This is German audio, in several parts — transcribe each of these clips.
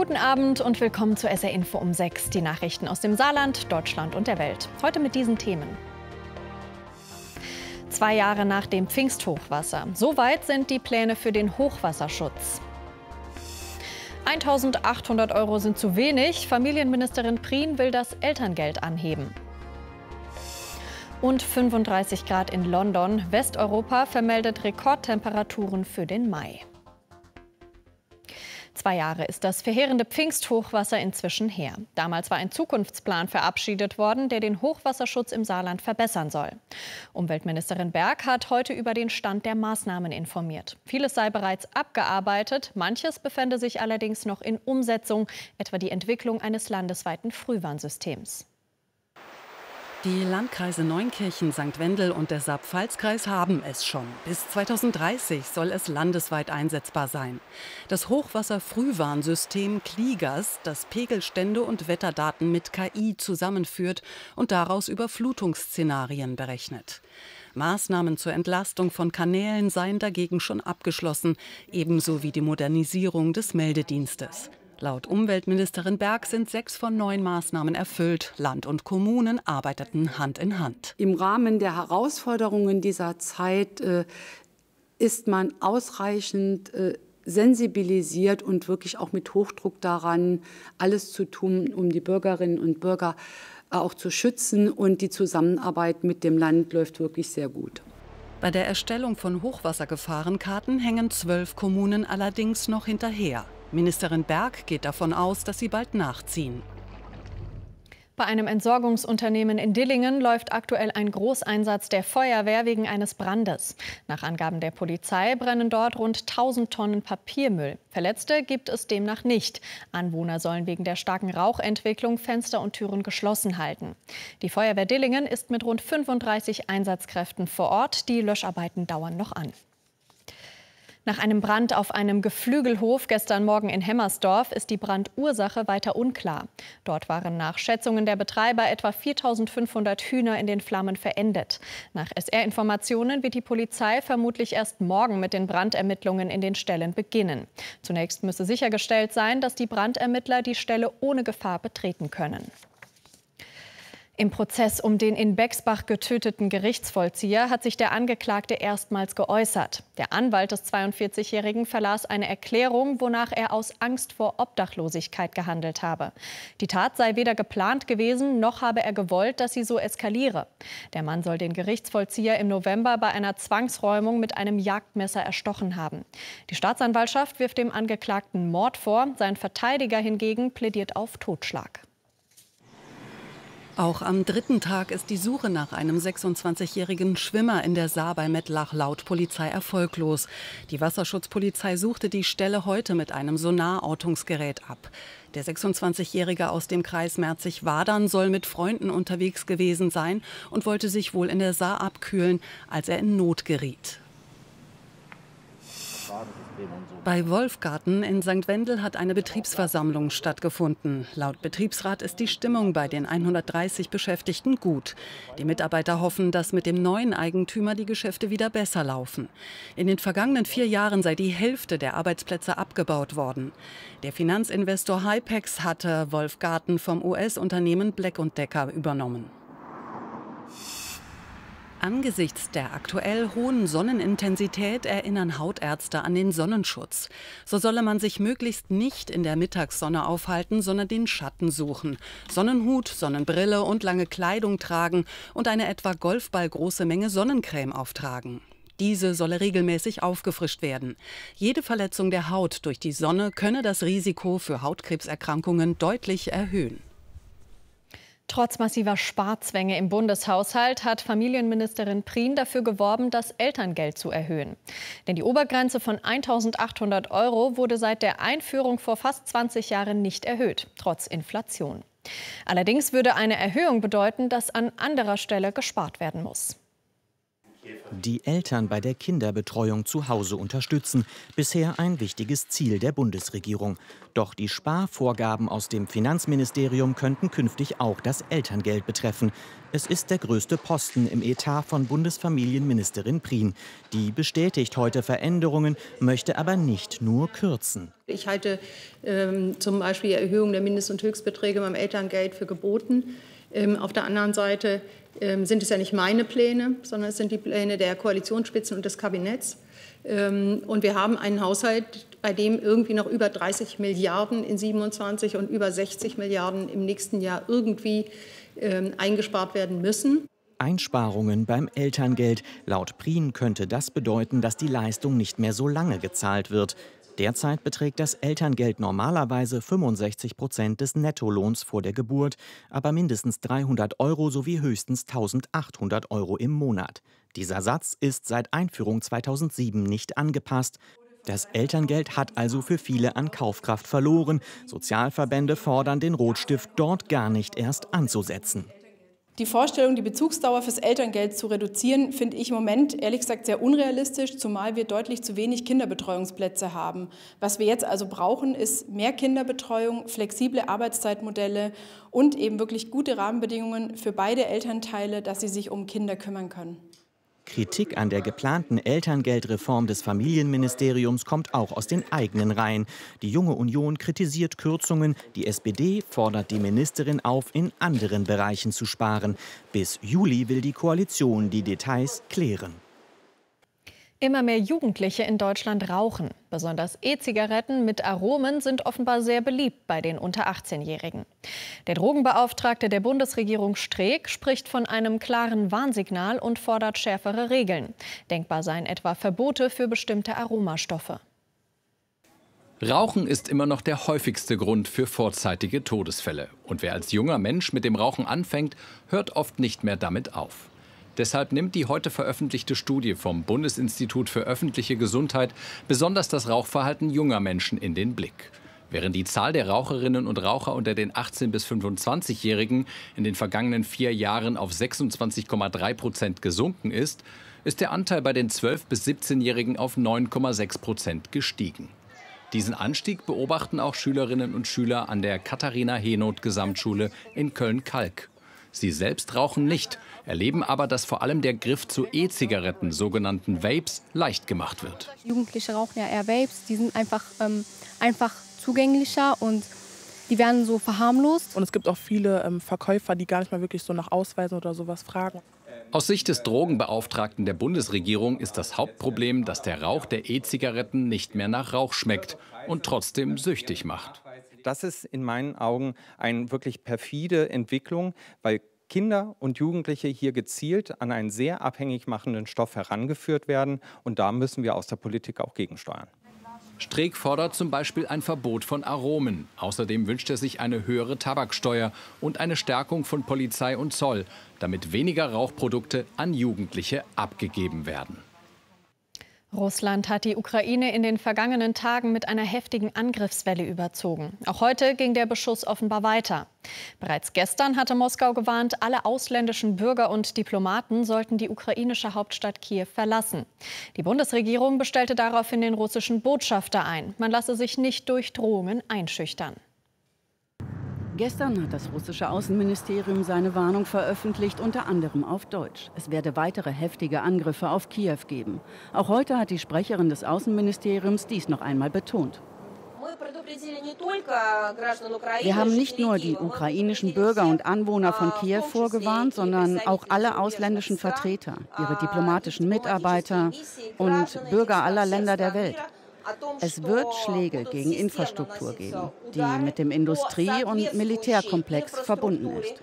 Guten Abend und willkommen zu SR Info um 6. Die Nachrichten aus dem Saarland, Deutschland und der Welt. Heute mit diesen Themen. 2 Jahre nach dem Pfingsthochwasser. So weit sind die Pläne für den Hochwasserschutz. 1.800 € sind zu wenig. Familienministerin Prien will das Elterngeld anheben. Und 35 Grad in London. Westeuropa vermeldet Rekordtemperaturen für den Mai. 2 Jahre ist das verheerende Pfingsthochwasser inzwischen her. Damals war ein Zukunftsplan verabschiedet worden, der den Hochwasserschutz im Saarland verbessern soll. Umweltministerin Berg hat heute über den Stand der Maßnahmen informiert. Vieles sei bereits abgearbeitet, manches befände sich allerdings noch in Umsetzung, etwa die Entwicklung eines landesweiten Frühwarnsystems. Die Landkreise Neunkirchen, St. Wendel und der Saar-Pfalz-Kreis haben es schon. Bis 2030 soll es landesweit einsetzbar sein. Das Hochwasser-Frühwarnsystem Kliegers, das Pegelstände und Wetterdaten mit KI zusammenführt und daraus Überflutungsszenarien berechnet. Maßnahmen zur Entlastung von Kanälen seien dagegen schon abgeschlossen, ebenso wie die Modernisierung des Meldedienstes. Laut Umweltministerin Berg sind 6 von 9 Maßnahmen erfüllt. Land und Kommunen arbeiteten Hand in Hand. Im Rahmen der Herausforderungen dieser Zeit ist man ausreichend sensibilisiert und wirklich auch mit Hochdruck daran, alles zu tun, um die Bürgerinnen und Bürger auch zu schützen. Und die Zusammenarbeit mit dem Land läuft wirklich sehr gut. Bei der Erstellung von Hochwassergefahrenkarten hängen 12 Kommunen allerdings noch hinterher. Ministerin Berg geht davon aus, dass sie bald nachziehen. Bei einem Entsorgungsunternehmen in Dillingen läuft aktuell ein Großeinsatz der Feuerwehr wegen eines Brandes. Nach Angaben der Polizei brennen dort rund 1000 Tonnen Papiermüll. Verletzte gibt es demnach nicht. Anwohner sollen wegen der starken Rauchentwicklung Fenster und Türen geschlossen halten. Die Feuerwehr Dillingen ist mit rund 35 Einsatzkräften vor Ort. Die Löscharbeiten dauern noch an. Nach einem Brand auf einem Geflügelhof gestern Morgen in Hemmersdorf ist die Brandursache weiter unklar. Dort waren nach Schätzungen der Betreiber etwa 4.500 Hühner in den Flammen verendet. Nach SR-Informationen wird die Polizei vermutlich erst morgen mit den Brandermittlungen in den Ställen beginnen. Zunächst müsse sichergestellt sein, dass die Brandermittler die Stelle ohne Gefahr betreten können. Im Prozess um den in Bexbach getöteten Gerichtsvollzieher hat sich der Angeklagte erstmals geäußert. Der Anwalt des 42-Jährigen verlas eine Erklärung, wonach er aus Angst vor Obdachlosigkeit gehandelt habe. Die Tat sei weder geplant gewesen, noch habe er gewollt, dass sie so eskaliere. Der Mann soll den Gerichtsvollzieher im November bei einer Zwangsräumung mit einem Jagdmesser erstochen haben. Die Staatsanwaltschaft wirft dem Angeklagten Mord vor. Sein Verteidiger hingegen plädiert auf Totschlag. Auch am 3. Tag ist die Suche nach einem 26-jährigen Schwimmer in der Saar bei Mettlach laut Polizei erfolglos. Die Wasserschutzpolizei suchte die Stelle heute mit einem Sonarortungsgerät ab. Der 26-Jährige aus dem Kreis Merzig-Wadern soll mit Freunden unterwegs gewesen sein und wollte sich wohl in der Saar abkühlen, als er in Not geriet. Bei Wolfgarten in St. Wendel hat eine Betriebsversammlung stattgefunden. Laut Betriebsrat ist die Stimmung bei den 130 Beschäftigten gut. Die Mitarbeiter hoffen, dass mit dem neuen Eigentümer die Geschäfte wieder besser laufen. In den vergangenen 4 Jahren sei die Hälfte der Arbeitsplätze abgebaut worden. Der Finanzinvestor Hypex hatte Wolfgarten vom US-Unternehmen Black & Decker übernommen. Angesichts der aktuell hohen Sonnenintensität erinnern Hautärzte an den Sonnenschutz. So solle man sich möglichst nicht in der Mittagssonne aufhalten, sondern den Schatten suchen. Sonnenhut, Sonnenbrille und lange Kleidung tragen und eine etwa golfballgroße Menge Sonnencreme auftragen. Diese solle regelmäßig aufgefrischt werden. Jede Verletzung der Haut durch die Sonne könne das Risiko für Hautkrebserkrankungen deutlich erhöhen. Trotz massiver Sparzwänge im Bundeshaushalt hat Familienministerin Prien dafür geworben, das Elterngeld zu erhöhen. Denn die Obergrenze von 1.800 € wurde seit der Einführung vor fast 20 Jahren nicht erhöht, trotz Inflation. Allerdings würde eine Erhöhung bedeuten, dass an anderer Stelle gespart werden muss. Die Eltern bei der Kinderbetreuung zu Hause unterstützen. Bisher ein wichtiges Ziel der Bundesregierung. Doch die Sparvorgaben aus dem Finanzministerium könnten künftig auch das Elterngeld betreffen. Es ist der größte Posten im Etat von Bundesfamilienministerin Prien. Die bestätigt heute Veränderungen, möchte aber nicht nur kürzen. Ich halte zum Beispiel die Erhöhung der Mindest- und Höchstbeträge beim Elterngeld für geboten. Auf der anderen Seite sind es ja nicht meine Pläne, sondern es sind die Pläne der Koalitionsspitzen und des Kabinetts. Und wir haben einen Haushalt, bei dem irgendwie noch über 30 Milliarden in 27 und über 60 Milliarden im nächsten Jahr irgendwie eingespart werden müssen. Einsparungen beim Elterngeld. Laut Prien könnte das bedeuten, dass die Leistung nicht mehr so lange gezahlt wird. Derzeit beträgt das Elterngeld normalerweise 65% des Nettolohns vor der Geburt, aber mindestens 300 € sowie höchstens 1.800 € im Monat. Dieser Satz ist seit Einführung 2007 nicht angepasst. Das Elterngeld hat also für viele an Kaufkraft verloren. Sozialverbände fordern, den Rotstift dort gar nicht erst anzusetzen. Die Vorstellung, die Bezugsdauer fürs Elterngeld zu reduzieren, finde ich im Moment ehrlich gesagt sehr unrealistisch, zumal wir deutlich zu wenig Kinderbetreuungsplätze haben. Was wir jetzt also brauchen, ist mehr Kinderbetreuung, flexible Arbeitszeitmodelle und eben wirklich gute Rahmenbedingungen für beide Elternteile, dass sie sich um Kinder kümmern können. Kritik an der geplanten Elterngeldreform des Familienministeriums kommt auch aus den eigenen Reihen. Die Junge Union kritisiert Kürzungen. Die SPD fordert die Ministerin auf, in anderen Bereichen zu sparen. Bis Juli will die Koalition die Details klären. Immer mehr Jugendliche in Deutschland rauchen. Besonders E-Zigaretten mit Aromen sind offenbar sehr beliebt bei den unter 18-Jährigen. Der Drogenbeauftragte der Bundesregierung Streeck spricht von einem klaren Warnsignal und fordert schärfere Regeln. Denkbar seien etwa Verbote für bestimmte Aromastoffe. Rauchen ist immer noch der häufigste Grund für vorzeitige Todesfälle. Und wer als junger Mensch mit dem Rauchen anfängt, hört oft nicht mehr damit auf. Deshalb nimmt die heute veröffentlichte Studie vom Bundesinstitut für öffentliche Gesundheit besonders das Rauchverhalten junger Menschen in den Blick. Während die Zahl der Raucherinnen und Raucher unter den 18- bis 25-Jährigen in den vergangenen 4 Jahren auf 26,3% gesunken ist, ist der Anteil bei den 12- bis 17-Jährigen auf 9,6% gestiegen. Diesen Anstieg beobachten auch Schülerinnen und Schüler an der Katharina-Henoth-Gesamtschule in Köln-Kalk. Sie selbst rauchen nicht, erleben aber, dass vor allem der Griff zu E-Zigaretten, sogenannten Vapes, leicht gemacht wird. Jugendliche rauchen ja eher Vapes, die sind einfach zugänglicher und die werden so verharmlost. Und es gibt auch viele Verkäufer, die gar nicht mal wirklich so nach Ausweisen oder sowas fragen. Aus Sicht des Drogenbeauftragten der Bundesregierung ist das Hauptproblem, dass der Rauch der E-Zigaretten nicht mehr nach Rauch schmeckt und trotzdem süchtig macht. Das ist in meinen Augen eine wirklich perfide Entwicklung, weil Kinder und Jugendliche hier gezielt an einen sehr abhängig machenden Stoff herangeführt werden. Und da müssen wir aus der Politik auch gegensteuern. Streeck fordert zum Beispiel ein Verbot von Aromen. Außerdem wünscht er sich eine höhere Tabaksteuer und eine Stärkung von Polizei und Zoll, damit weniger Rauchprodukte an Jugendliche abgegeben werden. Russland hat die Ukraine in den vergangenen Tagen mit einer heftigen Angriffswelle überzogen. Auch heute ging der Beschuss offenbar weiter. Bereits gestern hatte Moskau gewarnt, alle ausländischen Bürger und Diplomaten sollten die ukrainische Hauptstadt Kiew verlassen. Die Bundesregierung bestellte daraufhin den russischen Botschafter ein. Man lasse sich nicht durch Drohungen einschüchtern. Gestern hat das russische Außenministerium seine Warnung veröffentlicht, unter anderem auf Deutsch. Es werde weitere heftige Angriffe auf Kiew geben. Auch heute hat die Sprecherin des Außenministeriums dies noch einmal betont. Wir haben nicht nur die ukrainischen Bürger und Anwohner von Kiew vorgewarnt, sondern auch alle ausländischen Vertreter, ihre diplomatischen Mitarbeiter und Bürger aller Länder der Welt. Es wird Schläge gegen Infrastruktur geben, die mit dem Industrie- und Militärkomplex verbunden ist.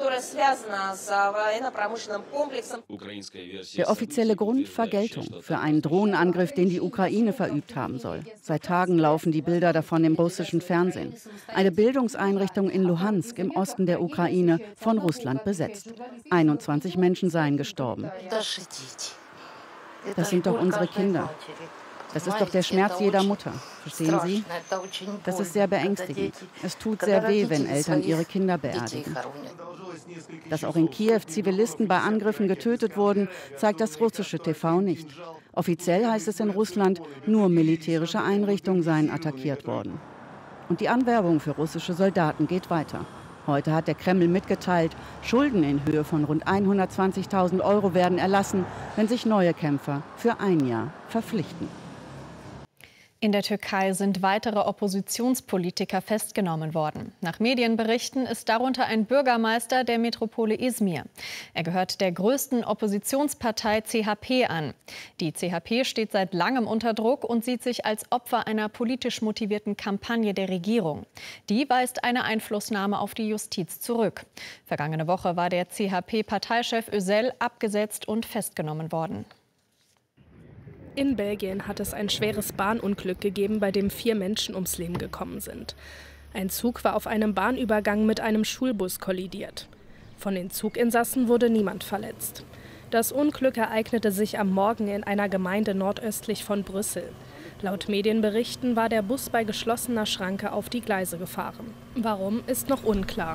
Der offizielle Grund: Vergeltung für einen Drohnenangriff, den die Ukraine verübt haben soll. Seit Tagen laufen die Bilder davon im russischen Fernsehen. Eine Bildungseinrichtung in Luhansk im Osten der Ukraine, von Russland besetzt. 21 Menschen seien gestorben. Das sind doch unsere Kinder. Das ist doch der Schmerz jeder Mutter. Verstehen Sie? Das ist sehr beängstigend. Es tut sehr weh, wenn Eltern ihre Kinder beerdigen. Dass auch in Kiew Zivilisten bei Angriffen getötet wurden, zeigt das russische TV nicht. Offiziell heißt es in Russland, nur militärische Einrichtungen seien attackiert worden. Und die Anwerbung für russische Soldaten geht weiter. Heute hat der Kreml mitgeteilt, Schulden in Höhe von rund 120.000 € werden erlassen, wenn sich neue Kämpfer für ein Jahr verpflichten. In der Türkei sind weitere Oppositionspolitiker festgenommen worden. Nach Medienberichten ist darunter ein Bürgermeister der Metropole Izmir. Er gehört der größten Oppositionspartei CHP an. Die CHP steht seit langem unter Druck und sieht sich als Opfer einer politisch motivierten Kampagne der Regierung. Die weist eine Einflussnahme auf die Justiz zurück. Vergangene Woche war der CHP-Parteichef Özel abgesetzt und festgenommen worden. In Belgien hat es ein schweres Bahnunglück gegeben, bei dem 4 Menschen ums Leben gekommen sind. Ein Zug war auf einem Bahnübergang mit einem Schulbus kollidiert. Von den Zuginsassen wurde niemand verletzt. Das Unglück ereignete sich am Morgen in einer Gemeinde nordöstlich von Brüssel. Laut Medienberichten war der Bus bei geschlossener Schranke auf die Gleise gefahren. Warum, ist noch unklar.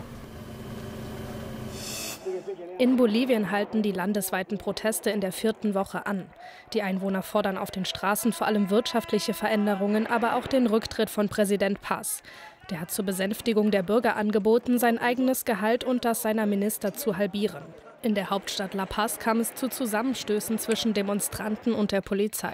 In Bolivien halten die landesweiten Proteste in der 4. Woche an. Die Einwohner fordern auf den Straßen vor allem wirtschaftliche Veränderungen, aber auch den Rücktritt von Präsident Paz. Der hat zur Besänftigung der Bürger angeboten, sein eigenes Gehalt und das seiner Minister zu halbieren. In der Hauptstadt La Paz kam es zu Zusammenstößen zwischen Demonstranten und der Polizei.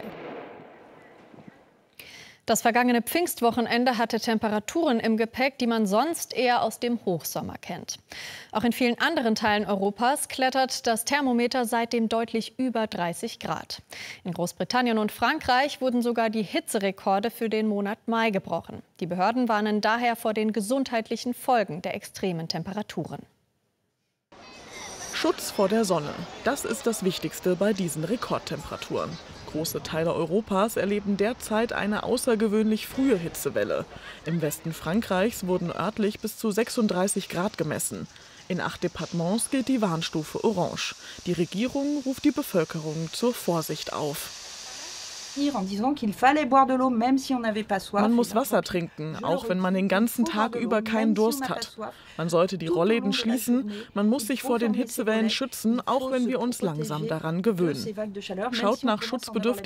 Das vergangene Pfingstwochenende hatte Temperaturen im Gepäck, die man sonst eher aus dem Hochsommer kennt. Auch in vielen anderen Teilen Europas klettert das Thermometer seitdem deutlich über 30 Grad. In Großbritannien und Frankreich wurden sogar die Hitzerekorde für den Monat Mai gebrochen. Die Behörden warnen daher vor den gesundheitlichen Folgen der extremen Temperaturen. Schutz vor der Sonne, das ist das Wichtigste bei diesen Rekordtemperaturen. Große Teile Europas erleben derzeit eine außergewöhnlich frühe Hitzewelle. Im Westen Frankreichs wurden örtlich bis zu 36 Grad gemessen. In 8 Departements gilt die Warnstufe Orange. Die Regierung ruft die Bevölkerung zur Vorsicht auf. Man muss Wasser trinken, auch wenn man den ganzen Tag über keinen Durst hat. Man sollte die Rollläden schließen, man muss sich vor den Hitzewellen schützen, auch wenn wir uns langsam daran gewöhnen. Schaut nach schutzbedürftigen